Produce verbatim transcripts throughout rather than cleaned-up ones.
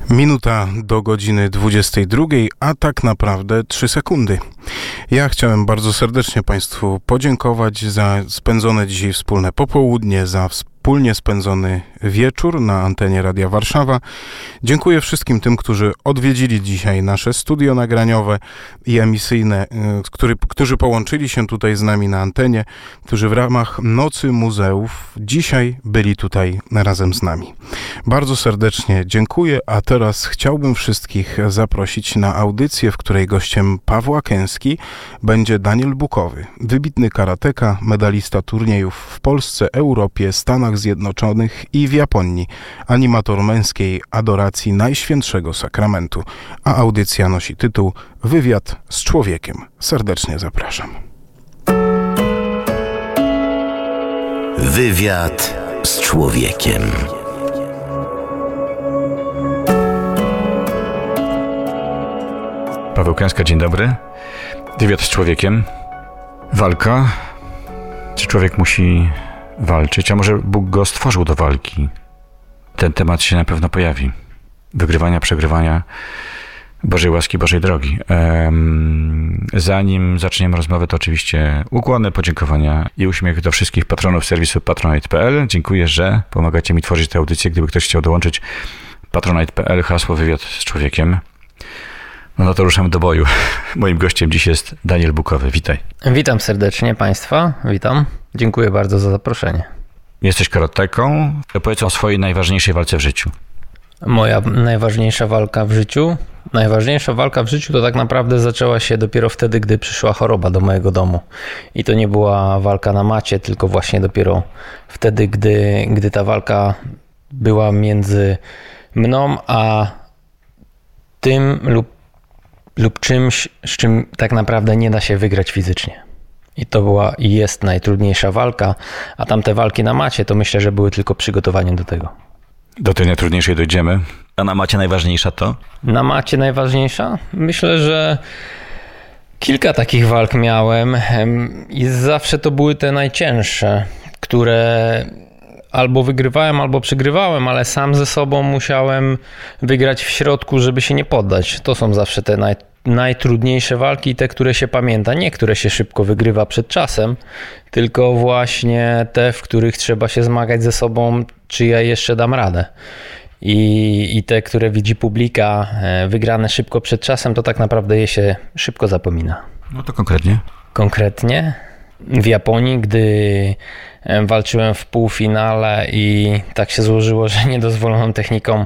Minuta do godziny dwudziestej drugiej, a tak naprawdę trzy sekundy. Ja chciałem bardzo serdecznie Państwu podziękować za spędzone dzisiaj wspólne popołudnie, za wspólnie spędzony wieczór na antenie Radia Warszawa. Dziękuję wszystkim tym, którzy odwiedzili dzisiaj nasze studio nagraniowe i emisyjne, który, którzy połączyli się tutaj z nami na antenie, którzy w ramach Nocy Muzeów dzisiaj byli tutaj razem z nami. Bardzo serdecznie dziękuję, a teraz chciałbym wszystkich zaprosić na audycję, w której gościem Pawła Kęski będzie Daniel Bukowy, wybitny karateka, medalista turniejów w Polsce, Europie, Stanach Zjednoczonych i w Japonii, animator męskiej adoracji Najświętszego Sakramentu, a audycja nosi tytuł Wywiad z człowiekiem. Serdecznie zapraszam. Wywiad z człowiekiem. Paweł Kęska, dzień dobry. Wywiad z człowiekiem. Walka. Czy człowiek musi walczyć? A może Bóg go stworzył do walki? Ten temat się na pewno pojawi. Wygrywania, przegrywania, Bożej łaski, Bożej drogi. Um, zanim zaczniemy rozmowę, to oczywiście ukłony, podziękowania i uśmiech do wszystkich patronów serwisu patronite kropka p l. Dziękuję, że pomagacie mi tworzyć tę audycję. Gdyby ktoś chciał dołączyć, patronite kropka p l, hasło Wywiad z człowiekiem. No, no to ruszamy do boju. Moim gościem dziś jest Daniel Bukowy. Witaj. Witam serdecznie Państwa. Witam. Dziękuję bardzo za zaproszenie. Jesteś karateką. Powiedz o swojej najważniejszej walce w życiu. Moja najważniejsza walka w życiu? Najważniejsza walka w życiu to tak naprawdę zaczęła się dopiero wtedy, gdy przyszła choroba do mojego domu. I to nie była walka na macie, tylko właśnie dopiero wtedy, gdy, gdy ta walka była między mną a tym lub lub czymś, z czym tak naprawdę nie da się wygrać fizycznie. I to była i jest najtrudniejsza walka, a tamte walki na macie to myślę, że były tylko przygotowaniem do tego. Do tej najtrudniejszej dojdziemy. A na macie najważniejsza to? Na macie najważniejsza? Myślę, że kilka takich walk miałem i zawsze to były te najcięższe, które albo wygrywałem, albo przegrywałem, ale sam ze sobą musiałem wygrać w środku, żeby się nie poddać. To są zawsze te naj, najtrudniejsze walki, te, które się pamięta. Nie, które się szybko wygrywa przed czasem, tylko właśnie te, w których trzeba się zmagać ze sobą, czy ja jeszcze dam radę. I, i te, które widzi publika, wygrane szybko przed czasem, to tak naprawdę je się szybko zapomina. No to konkretnie? Konkretnie w Japonii, gdy walczyłem w półfinale i tak się złożyło, że niedozwoloną techniką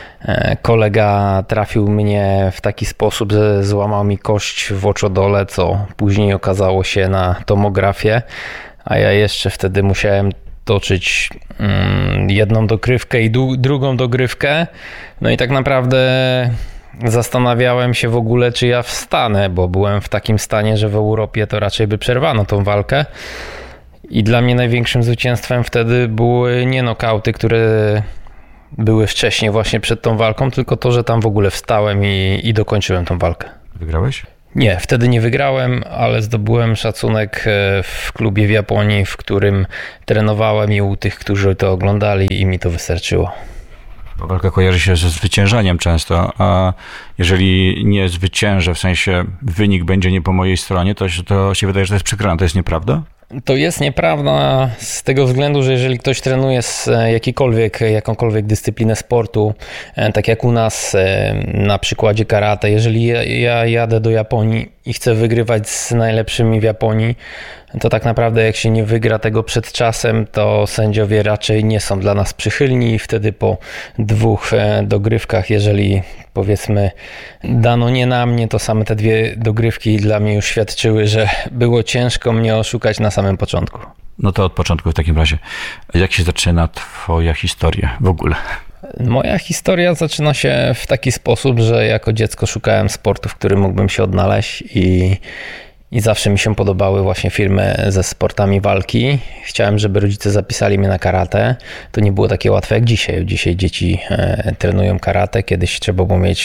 kolega trafił mnie w taki sposób, że złamał mi kość w oczodole, co później okazało się na tomografię, a ja jeszcze wtedy musiałem toczyć jedną dogrywkę i drugą dogrywkę. No i tak naprawdę zastanawiałem się w ogóle, czy ja wstanę, bo byłem w takim stanie, że w Europie to raczej by przerwano tą walkę. I dla mnie największym zwycięstwem wtedy były nie nokauty, które były wcześniej właśnie przed tą walką, tylko to, że tam w ogóle wstałem i, i dokończyłem tą walkę. Wygrałeś? Nie, wtedy nie wygrałem, ale zdobyłem szacunek w klubie w Japonii, w którym trenowałem i u tych, którzy to oglądali i mi to wystarczyło. Bo walka kojarzy się ze zwyciężaniem często, a jeżeli nie zwyciężę, w sensie wynik będzie nie po mojej stronie, to, to się wydaje, że to jest przegrana. To jest nieprawda? To jest nieprawda z tego względu, że jeżeli ktoś trenuje z jakikolwiek, jakąkolwiek dyscyplinę sportu, tak jak u nas na przykładzie karate, jeżeli ja jadę do Japonii i chcę wygrywać z najlepszymi w Japonii, to tak naprawdę jak się nie wygra tego przed czasem, to sędziowie raczej nie są dla nas przychylni i wtedy po dwóch dogrywkach, jeżeli powiedzmy dano nie na mnie, to same te dwie dogrywki dla mnie już świadczyły, że było ciężko mnie oszukać na samym początku. No to od początku w takim razie. Jak się zaczyna twoja historia w ogóle? Moja historia zaczyna się w taki sposób, że jako dziecko szukałem sportu, w którym mógłbym się odnaleźć i I zawsze mi się podobały właśnie filmy ze sportami walki. Chciałem, żeby rodzice zapisali mnie na karate. To nie było takie łatwe jak dzisiaj. Dzisiaj dzieci e, trenują karate. Kiedyś trzeba było mieć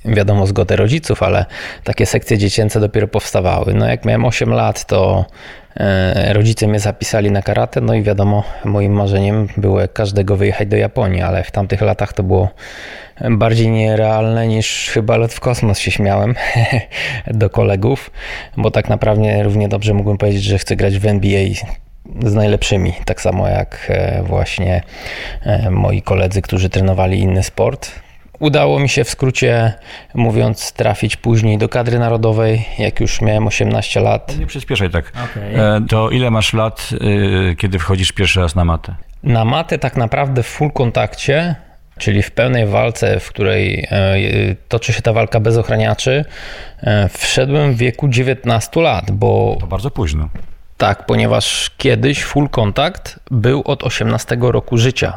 wiadomo, zgodę rodziców, ale takie sekcje dziecięce dopiero powstawały. No jak miałem osiem lat, to rodzice mnie zapisali na karate, no i wiadomo, moim marzeniem było jak każdego wyjechać do Japonii, ale w tamtych latach to było bardziej nierealne niż chyba lot w kosmos, się śmiałem do kolegów, bo tak naprawdę równie dobrze mógłbym powiedzieć, że chcę grać w N B A z najlepszymi, tak samo jak właśnie moi koledzy, którzy trenowali inny sport. Udało mi się w skrócie mówiąc trafić później do kadry narodowej, jak już miałem osiemnaście lat. Nie przyspieszaj tak. Okay. To ile masz lat, kiedy wchodzisz pierwszy raz na matę? Na matę tak naprawdę w full kontakcie, czyli w pełnej walce, w której toczy się ta walka bez ochraniaczy, wszedłem w wieku dziewiętnastu lat, bo... To bardzo późno. Tak, ponieważ kiedyś full kontakt był od osiemnastego roku życia.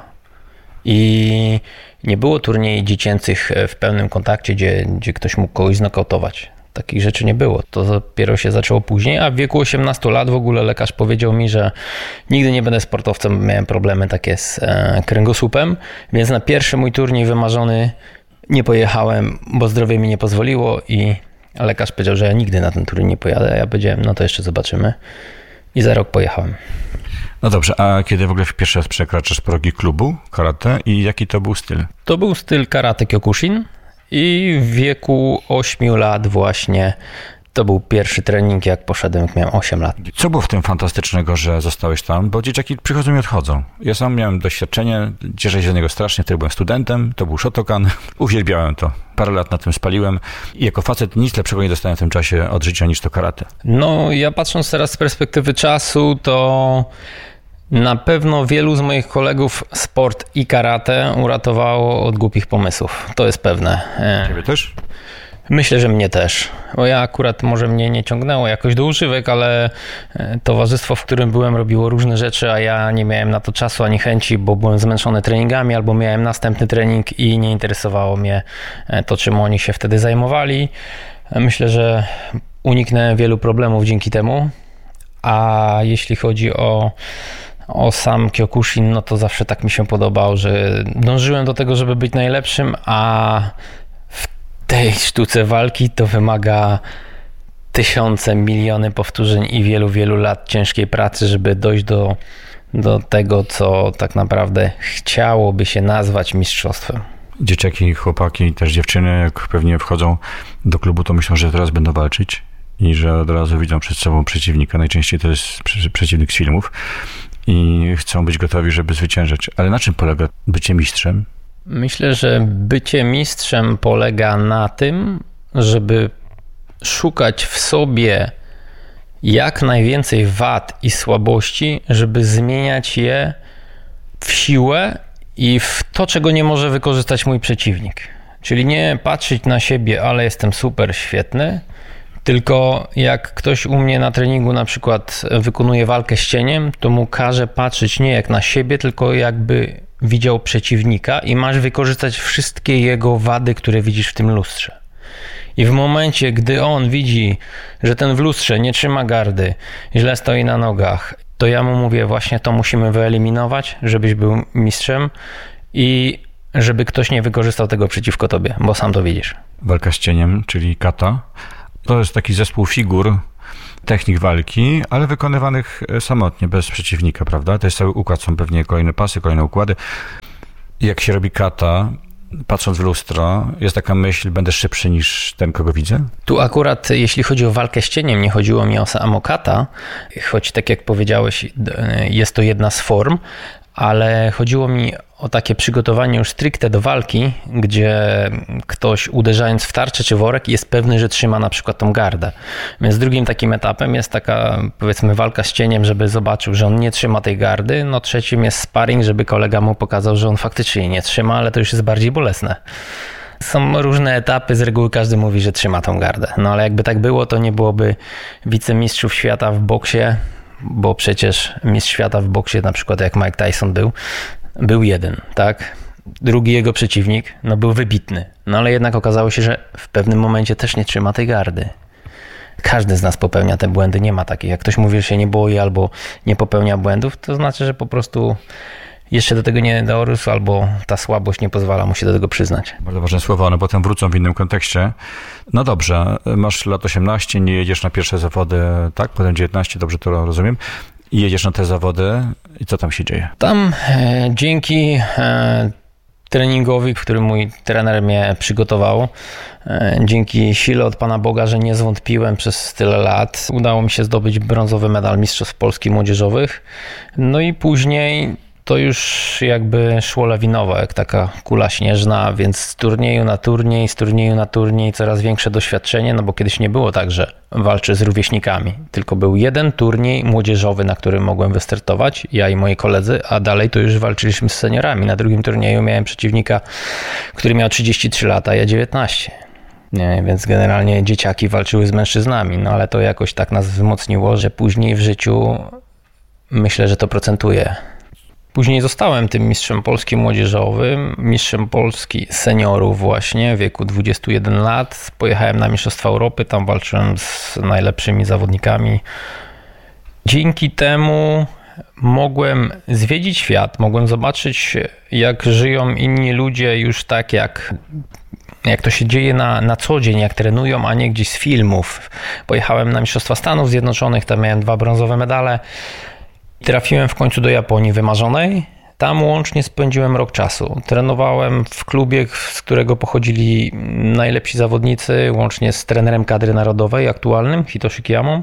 I nie było turniejów dziecięcych w pełnym kontakcie, gdzie, gdzie ktoś mógł kogoś znokautować. Takich rzeczy nie było. To dopiero się zaczęło później, a w wieku osiemnastu lat w ogóle lekarz powiedział mi, że nigdy nie będę sportowcem, miałem problemy takie z e, kręgosłupem, więc na pierwszy mój turniej wymarzony nie pojechałem, bo zdrowie mi nie pozwoliło i lekarz powiedział, że ja nigdy na ten turniej nie pojadę, a ja powiedziałem, no to jeszcze zobaczymy. I za rok pojechałem. No dobrze, a kiedy w ogóle pierwszy raz przekraczasz progi klubu karate i jaki to był styl? To był styl karate Kyokushin i w wieku ośmiu lat właśnie to był pierwszy trening, jak poszedłem, jak miałem osiem lat. Co było w tym fantastycznego, że zostałeś tam? Bo dzieciaki przychodzą i odchodzą. Ja sam miałem doświadczenie, cieszę się z niego strasznie, wtedy byłem studentem, to był Shotokan, uwielbiałem to. Parę lat na tym spaliłem i jako facet nic lepszego nie dostałem w tym czasie od życia niż to karate. No ja patrząc teraz z perspektywy czasu, to na pewno wielu z moich kolegów sport i karate uratowało od głupich pomysłów. To jest pewne. Ciebie też? Myślę, że mnie też. Bo ja akurat może mnie nie ciągnęło jakoś do używek, ale towarzystwo, w którym byłem, robiło różne rzeczy, a ja nie miałem na to czasu ani chęci, bo byłem zmęczony treningami, albo miałem następny trening i nie interesowało mnie to, czym oni się wtedy zajmowali. Myślę, że uniknąłem wielu problemów dzięki temu. A jeśli chodzi o O sam Kyokushin, no to zawsze tak mi się podobał, że dążyłem do tego, żeby być najlepszym, a w tej sztuce walki to wymaga tysiące, miliony powtórzeń i wielu, wielu lat ciężkiej pracy, żeby dojść do, do tego, co tak naprawdę chciałoby się nazwać mistrzostwem. Dzieciaki, chłopaki, też dziewczyny, jak pewnie wchodzą do klubu, to myślą, że teraz będą walczyć i że od razu widzą przed sobą przeciwnika. Najczęściej to jest przeciwnik z filmów. I chcą być gotowi, żeby zwyciężyć. Ale na czym polega bycie mistrzem? Myślę, że bycie mistrzem polega na tym, żeby szukać w sobie jak najwięcej wad i słabości, żeby zmieniać je w siłę i w to, czego nie może wykorzystać mój przeciwnik. Czyli nie patrzeć na siebie, ale jestem super świetny, tylko jak ktoś u mnie na treningu na przykład wykonuje walkę z cieniem, to mu każę patrzeć nie jak na siebie, tylko jakby widział przeciwnika i masz wykorzystać wszystkie jego wady, które widzisz w tym lustrze. I w momencie, gdy on widzi, że ten w lustrze nie trzyma gardy, źle stoi na nogach, to ja mu mówię, właśnie to musimy wyeliminować, żebyś był mistrzem i żeby ktoś nie wykorzystał tego przeciwko tobie, bo sam to widzisz. Walka z cieniem, czyli kata. To jest taki zespół figur, technik walki, ale wykonywanych samotnie, bez przeciwnika, prawda? To jest cały układ, są pewnie kolejne pasy, kolejne układy. Jak się robi kata, patrząc w lustro, jest taka myśl, będę szybszy niż ten, kogo widzę? Tu akurat, jeśli chodzi o walkę z cieniem, nie chodziło mi o samo kata, choć tak jak powiedziałeś, jest to jedna z form, ale chodziło mi o takie przygotowanie już stricte do walki, gdzie ktoś uderzając w tarczę czy worek jest pewny, że trzyma na przykład tą gardę. Więc drugim takim etapem jest taka, powiedzmy, walka z cieniem, żeby zobaczył, że on nie trzyma tej gardy. No trzecim jest sparring, żeby kolega mu pokazał, że on faktycznie nie trzyma, ale to już jest bardziej bolesne. Są różne etapy, z reguły każdy mówi, że trzyma tą gardę. No ale jakby tak było, to nie byłoby wicemistrzów świata w boksie, bo przecież mistrz świata w boksie, na przykład jak Mike Tyson był, był jeden, tak? Drugi jego przeciwnik, no był wybitny. No ale jednak okazało się, że w pewnym momencie też nie trzyma tej gardy. Każdy z nas popełnia te błędy, nie ma takich. Jak ktoś mówi, że się nie boi albo nie popełnia błędów, to znaczy, że po prostu jeszcze do tego nie dorósł, albo ta słabość nie pozwala mu się do tego przyznać. Bardzo ważne słowa, one potem wrócą w innym kontekście. No dobrze, masz lat osiemnaście, nie jedziesz na pierwsze zawody, tak? Potem dziewiętnaście, dobrze to rozumiem. I jedziesz na te zawody i co tam się dzieje? Tam e, dzięki e, treningowi, w którym mój trener mnie przygotował, e, dzięki sile od Pana Boga, że nie zwątpiłem przez tyle lat, udało mi się zdobyć brązowy medal Mistrzostw Polski Młodzieżowych. No i później to już jakby szło lawinowo, jak taka kula śnieżna, więc z turnieju na turniej, z turnieju na turniej coraz większe doświadczenie, no bo kiedyś nie było tak, że walczę z rówieśnikami, tylko był jeden turniej młodzieżowy, na którym mogłem wystartować, ja i moi koledzy, a dalej to już walczyliśmy z seniorami. Na drugim turnieju miałem przeciwnika, który miał trzydzieści trzy lata, a ja dziewiętnaście. Nie, więc generalnie dzieciaki walczyły z mężczyznami, no ale to jakoś tak nas wzmocniło, że później w życiu myślę, że to procentuje. Później zostałem tym mistrzem Polski młodzieżowym, mistrzem Polski seniorów właśnie w wieku dwudziestu jeden lat. Pojechałem na Mistrzostwa Europy, tam walczyłem z najlepszymi zawodnikami. Dzięki temu mogłem zwiedzić świat, mogłem zobaczyć, jak żyją inni ludzie już tak, jak, jak to się dzieje na, na co dzień, jak trenują, a nie gdzieś z filmów. Pojechałem na Mistrzostwa Stanów Zjednoczonych, tam miałem dwa brązowe medale. Trafiłem w końcu do Japonii wymarzonej. Tam łącznie spędziłem rok czasu. Trenowałem w klubie, z którego pochodzili najlepsi zawodnicy, łącznie z trenerem kadry narodowej aktualnym, Hitoshi Kiyamą.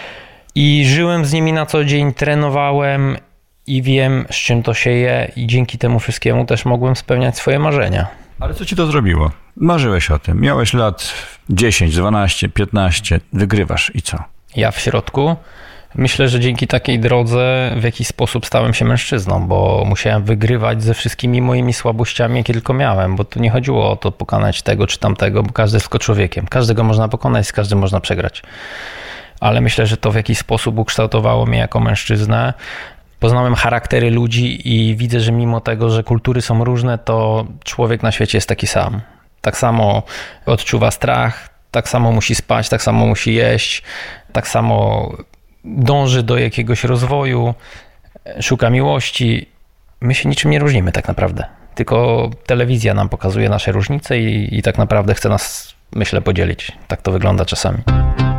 I żyłem z nimi na co dzień, trenowałem i wiem, z czym to się je, i dzięki temu wszystkiemu też mogłem spełniać swoje marzenia. Ale co ci to zrobiło? Marzyłeś o tym. Miałeś lat dziesięć, dwanaście, piętnaście, wygrywasz i co? Ja w środku myślę, że dzięki takiej drodze w jakiś sposób stałem się mężczyzną, bo musiałem wygrywać ze wszystkimi moimi słabościami, jakie tylko miałem, bo tu nie chodziło o to pokonać tego czy tamtego, bo każdy jest tylko człowiekiem. Każdego można pokonać, z każdym można przegrać. Ale myślę, że to w jakiś sposób ukształtowało mnie jako mężczyznę. Poznałem charaktery ludzi i widzę, że mimo tego, że kultury są różne, to człowiek na świecie jest taki sam. Tak samo odczuwa strach, tak samo musi spać, tak samo musi jeść, tak samo dąży do jakiegoś rozwoju, szuka miłości. My się niczym nie różnimy tak naprawdę. Tylko telewizja nam pokazuje nasze różnice i, i tak naprawdę chce nas, myślę, podzielić. Tak to wygląda czasami.